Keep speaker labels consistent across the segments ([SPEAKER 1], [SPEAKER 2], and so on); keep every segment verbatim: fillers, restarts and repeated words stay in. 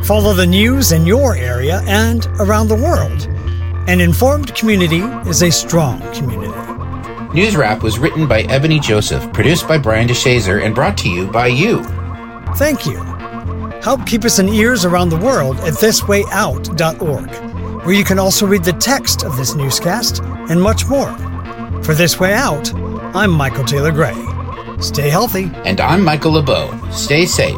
[SPEAKER 1] Follow the news in your area and around the world. An informed community is a strong community.
[SPEAKER 2] News Wrap was written by Ebony Joseph, produced by Brian DeShazer, and brought to you by you.
[SPEAKER 1] Thank you. Help keep us in ears around the world at this way out dot org, where you can also read the text of this newscast and much more. For This Way Out, I'm Michael Taylor Gray. Stay healthy.
[SPEAKER 2] And I'm Michael LeBeau. Stay safe.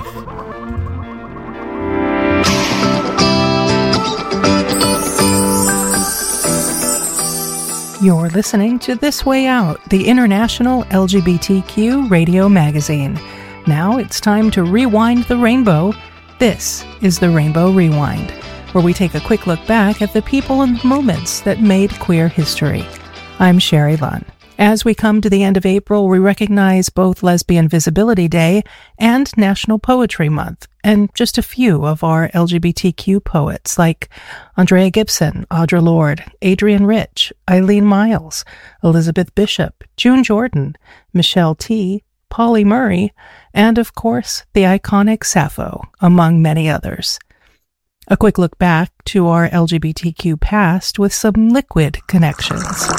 [SPEAKER 3] You're listening to This Way Out, the international L G B T Q radio magazine. Now it's time to rewind the rainbow. This is the Rainbow Rewind, where we take a quick look back at the people and moments that made queer history. I'm Sherry Lunn. As we come to the end of April, we recognize both Lesbian Visibility Day and National Poetry Month, and just a few of our L G B T Q poets like Andrea Gibson, Audre Lorde, Adrienne Rich, Eileen Miles, Elizabeth Bishop, June Jordan, Michelle T., Polly Murray, and of course, the iconic Sappho, among many others. A quick look back to our L G B T Q past with some liquid connections.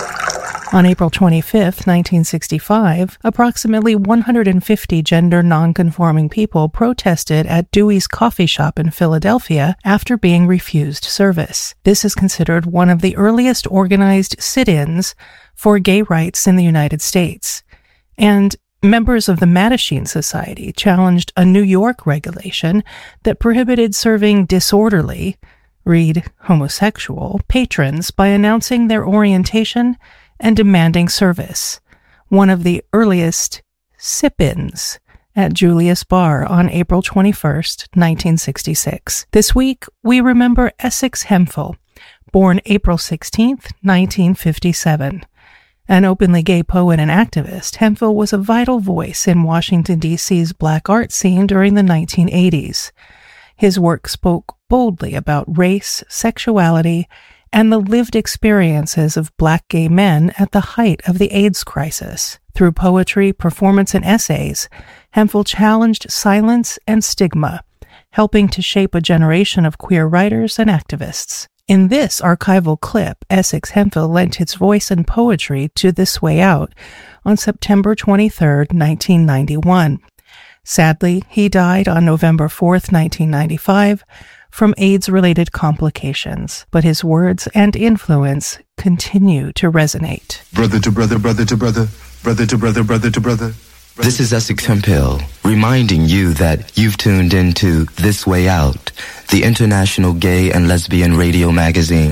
[SPEAKER 3] On April twenty-fifth, nineteen sixty-five, approximately one hundred fifty gender nonconforming people protested at Dewey's Coffee Shop in Philadelphia after being refused service. This is considered one of the earliest organized sit-ins for gay rights in the United States. And members of the Mattachine Society challenged a New York regulation that prohibited serving disorderly, read homosexual, patrons by announcing their orientation and demanding service, one of the earliest sip-ins at Julius Bar on April twenty-first, nineteen sixty-six. This week, we remember Essex Hemphill, born April sixteenth, nineteen fifty-seven. An openly gay poet and activist, Hemphill was a vital voice in Washington, D C's black art scene during the nineteen eighties. His work spoke boldly about race, sexuality, and the lived experiences of black gay men at the height of the AIDS crisis. Through poetry, performance, and essays, Hemphill challenged silence and stigma, helping to shape a generation of queer writers and activists. In this archival clip, Essex Hemphill lent his voice and poetry to This Way Out on September twenty-third, nineteen ninety-one. Sadly, he died on November fourth, nineteen ninety-five, from AIDS-related complications, but his words and influence continue to resonate.
[SPEAKER 4] Brother to brother, brother to brother, brother to brother, brother to brother.
[SPEAKER 5] This is Essex Hemphill, reminding you that you've tuned into This Way Out, the international gay and lesbian radio magazine.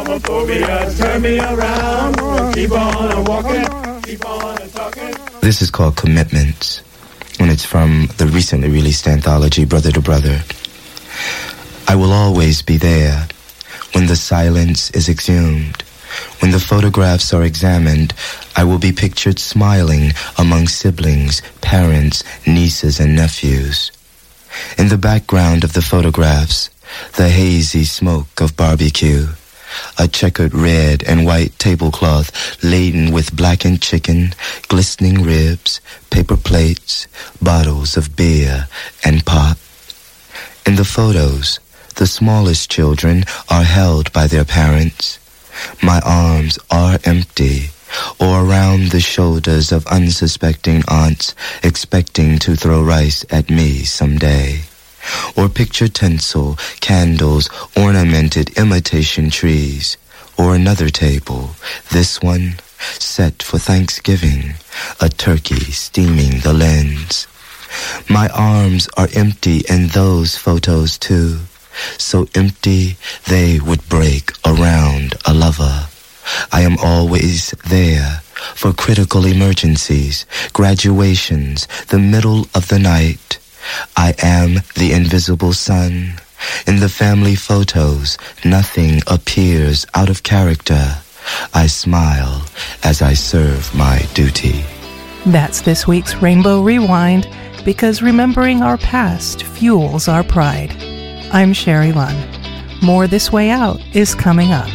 [SPEAKER 5] This is called Commitments, and it's from the recently released anthology Brother to Brother. I will always be there when the silence is exhumed. When the photographs are examined, I will be pictured smiling among siblings, parents, nieces, and nephews. In the background of the photographs, the hazy smoke of barbecue, a checkered red and white tablecloth laden with blackened chicken, glistening ribs, paper plates, bottles of beer, and pop. In the photos, the smallest children are held by their parents. My arms are empty, or around the shoulders of unsuspecting aunts expecting to throw rice at me someday. Or picture tinsel, candles, ornamented imitation trees. Or another table, this one set for Thanksgiving, a turkey steaming the lens. My arms are empty in those photos too. So empty they would break around a lover. I am always there for critical emergencies, graduations, the middle of the night. I am the invisible sun. In the family photos, nothing appears out of character. I smile as I serve my duty.
[SPEAKER 3] That's this week's Rainbow Rewind, because remembering our past fuels our pride. I'm Sherry Lunn. More This Way Out is coming up.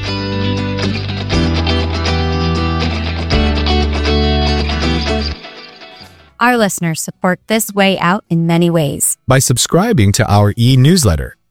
[SPEAKER 6] Our listeners support This Way Out in many ways.
[SPEAKER 7] By subscribing to our e-newsletter,